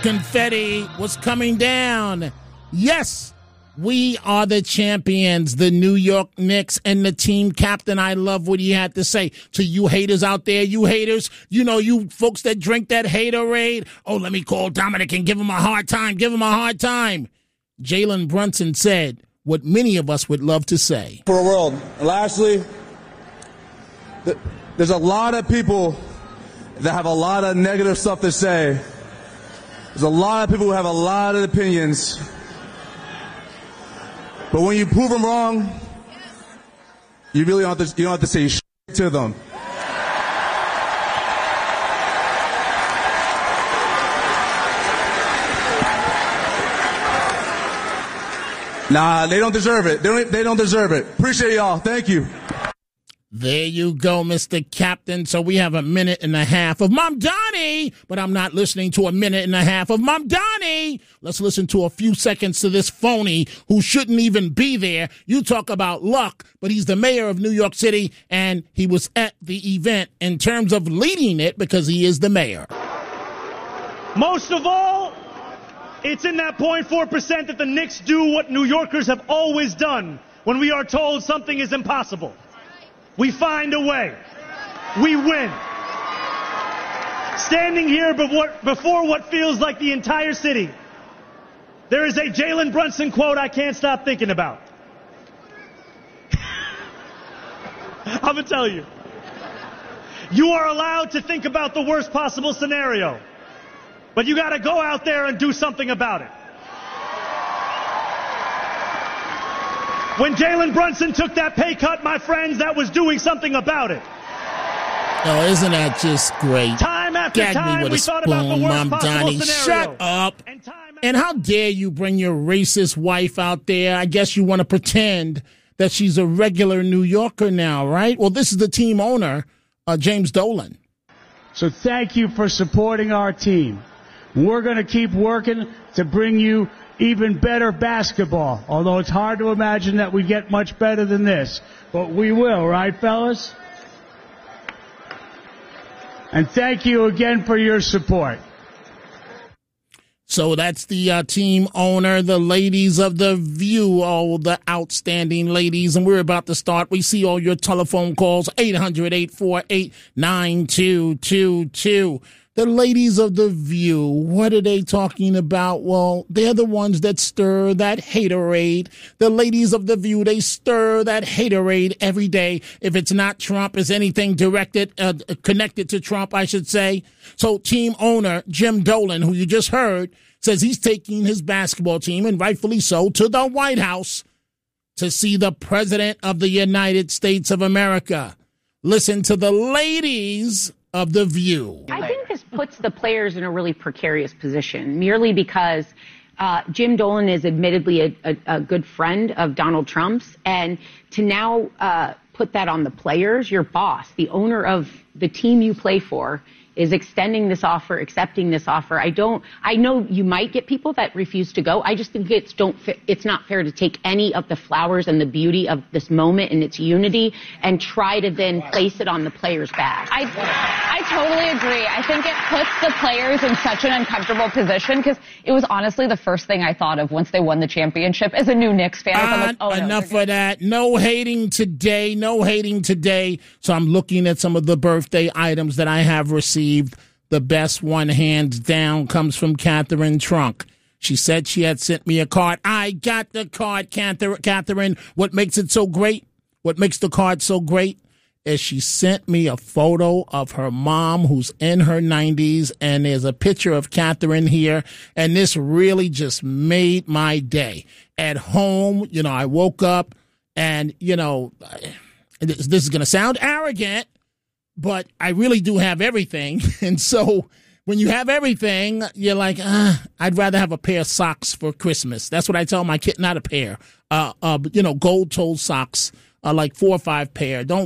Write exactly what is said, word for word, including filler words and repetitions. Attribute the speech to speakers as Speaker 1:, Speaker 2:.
Speaker 1: Confetti was coming down. Yes, we are the champions, the New York Knicks, and the team captain. I love what he had to say. To you haters out there, you haters, you know, you folks that drink that haterade. Oh, let me call Dominic and give him a hard time. Give him a hard time. Jalen Brunson said what many of us would love to say.
Speaker 2: For the world. And lastly, there's a lot of people that have a lot of negative stuff to say. There's a lot of people who have a lot of opinions. But when you prove them wrong, you really don't have to, you don't have to say shit to them. Nah, they don't deserve it. They don't, they don't deserve it. Appreciate y'all. Thank you.
Speaker 1: There you go, Mister Captain. So we have a minute and a half of Mom Donnie, but I'm not listening to a minute and a half of Mom Donnie. Let's listen to a few seconds to this phony who shouldn't even be there. You talk about luck, but he's the mayor of New York City, and he was at the event in terms of leading it because he is the mayor.
Speaker 3: Most of all, it's in that zero point four percent that the Knicks do what New Yorkers have always done when we are told something is impossible. We find a way. We win. Standing here before what feels like the entire city, there is a Jalen Brunson quote I can't stop thinking about. I'm going to tell you. You are allowed to think about the worst possible scenario, but you got to go out there and do something about it. When Jalen Brunson took that pay cut, my friends, that was doing something about it.
Speaker 1: Oh, isn't that just great?
Speaker 3: Time after
Speaker 1: Gag
Speaker 3: time,
Speaker 1: me with
Speaker 3: we
Speaker 1: a
Speaker 3: thought
Speaker 1: spoon,
Speaker 3: about the worst
Speaker 1: Mom
Speaker 3: possible
Speaker 1: Donnie.
Speaker 3: scenario.
Speaker 1: Shut up.
Speaker 3: And, time
Speaker 1: and how dare you bring your racist wife out there? I guess you want to pretend that she's a regular New Yorker now, right? Well, this is the team owner, uh, James Dolan.
Speaker 4: So thank you for supporting our team. We're going to keep working to bring you even better basketball, although it's hard to imagine that we get much better than this. But we will, right, fellas? And thank you again for your support.
Speaker 1: So that's the uh, team owner, the ladies of The View, all the outstanding ladies. And we're about to start. We see all your telephone calls, eight hundred, eight four eight, nine two two two. The ladies of The View, what are they talking about? Well, they're the ones that stir that haterade. The ladies of The View, they stir that haterade every day. If it's not Trump, is anything directed, uh, connected to Trump, I should say. So team owner Jim Dolan, who you just heard, says he's taking his basketball team, and rightfully so, to the White House to see the President of the United States of America. Listen to the ladies of The View.
Speaker 5: I think this puts the players in a really precarious position merely because uh, Jim Dolan is admittedly a, a, a good friend of Donald Trump's, and to now uh, put that on the players, your boss, the owner of the team you play for, is extending this offer, accepting this offer. I don't, I know you might get people that refuse to go. I just think it's don't, it's not fair to take any of the flowers and the beauty of this moment and its unity and try to then place it on the players' back.
Speaker 6: I, I totally agree. I think it puts the players in such an uncomfortable position because it was honestly the first thing I thought of once they won the championship as a new Knicks fan.
Speaker 1: Uh,
Speaker 6: I'm like, oh,
Speaker 1: enough
Speaker 6: no,
Speaker 1: of that. No hating today. No hating today. So I'm looking at some of the birthday items that I have received. The best one, hands down, comes from Catherine Trunk. She said she had sent me a card. I got the card, Catherine. What makes it so great, what makes the card so great, is she sent me a photo of her mom who's in her nineties, and there's a picture of Catherine here, and this really just made my day. At home, you know, I woke up, and, you know, this, this is going to sound arrogant, but I really do have everything. And so when you have everything, you're like, ah, I'd rather have a pair of socks for Christmas. That's what I tell my kid, not a pair. Uh, uh, you know, gold-toed socks, uh, like four or five pair. Don't